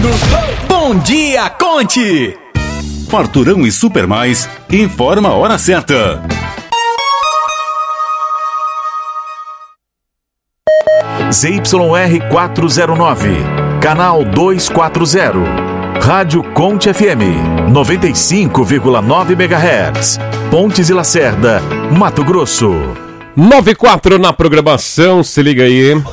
ouvindo Bom Dia Conte. Farturão e Super Mais informa a hora certa. ZYR 409, canal 240. Rádio Conte FM, 95,9 MHz. Pontes e Lacerda, Mato Grosso. 9:04 na programação, se liga aí.